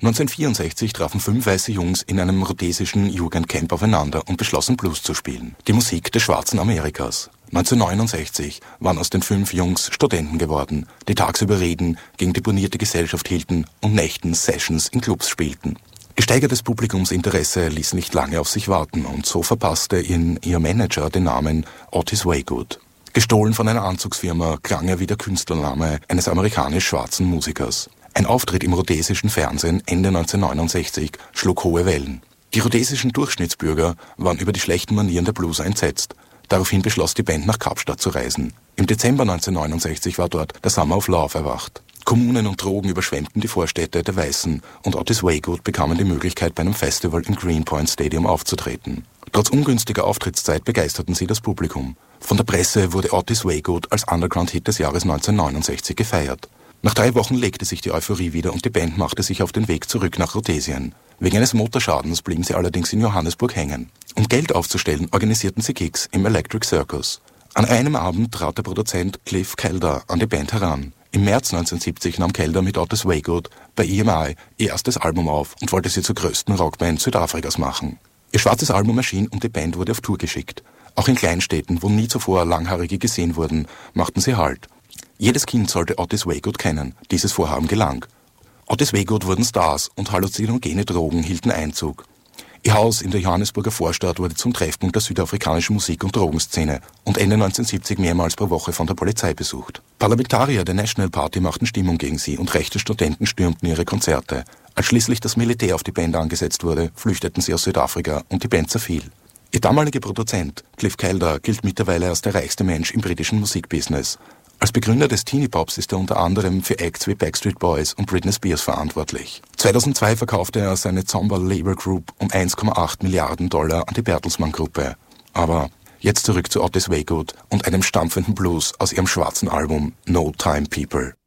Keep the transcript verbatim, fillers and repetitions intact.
neunzehnhundertvierundsechzig trafen fünf weiße Jungs in einem rhodesischen Jugendcamp aufeinander und beschlossen, Blues zu spielen. Die Musik des schwarzen Amerikas. neunzehnhundertneunundsechzig waren aus den fünf Jungs Studenten geworden, die tagsüber Reden gegen die bonierte Gesellschaft hielten und nächtens Sessions in Clubs spielten. Gesteigertes Publikumsinteresse ließ nicht lange auf sich warten und so verpasste ihnen ihr Manager den Namen Otis Waygood. Gestohlen von einer Anzugsfirma klang er wie der Künstlername eines amerikanisch-schwarzen Musikers. Ein Auftritt im rhodesischen Fernsehen Ende neunzehnhundertneunundsechzig schlug hohe Wellen. Die rhodesischen Durchschnittsbürger waren über die schlechten Manieren der Blueser entsetzt. Daraufhin beschloss die Band nach Kapstadt zu reisen. Im Dezember neunzehnhundertneunundsechzig war dort der Summer of Love erwacht. Kommunen und Drogen überschwemmten die Vorstädte der Weißen und Otis Waygood bekamen die Möglichkeit, bei einem Festival im Greenpoint Stadium aufzutreten. Trotz ungünstiger Auftrittszeit begeisterten sie das Publikum. Von der Presse wurde Otis Waygood als Underground-Hit des Jahres neunzehnhundertneunundsechzig gefeiert. Nach drei Wochen legte sich die Euphorie wieder und die Band machte sich auf den Weg zurück nach Rhodesien. Wegen eines Motorschadens blieben sie allerdings in Johannesburg hängen. Um Geld aufzustellen, organisierten sie Gigs im Electric Circus. An einem Abend trat der Produzent Cliff Calder an die Band heran. Im März neunzehnhundertsiebzig nahm Calder mit Otis Waygood bei E M I ihr erstes Album auf und wollte sie zur größten Rockband Südafrikas machen. Ihr schwarzes Album erschien und die Band wurde auf Tour geschickt. Auch in Kleinstädten, wo nie zuvor Langhaarige gesehen wurden, machten sie Halt. Jedes Kind sollte Otis Waygood kennen. Dieses Vorhaben gelang. Otis Waygood wurden Stars und halluzinogene Drogen hielten Einzug. Ihr Haus in der Johannesburger Vorstadt wurde zum Treffpunkt der südafrikanischen Musik- und Drogenszene und Ende neunzehnhundertsiebzig mehrmals pro Woche von der Polizei besucht. Parlamentarier der National Party machten Stimmung gegen sie und rechte Studenten stürmten ihre Konzerte. Als schließlich das Militär auf die Band angesetzt wurde, flüchteten sie aus Südafrika und die Band zerfiel. Ihr damaliger Produzent, Cliff Calder, gilt mittlerweile als der reichste Mensch im britischen Musikbusiness. Als Begründer des Teenie-Pops ist er unter anderem für Acts wie Backstreet Boys und Britney Spears verantwortlich. zweitausendzwei verkaufte er seine Zomba Label Group um eins Komma acht Milliarden Dollar an die Bertelsmann-Gruppe. Aber jetzt zurück zu Otis Waygood und einem stampfenden Blues aus ihrem schwarzen Album No Time People.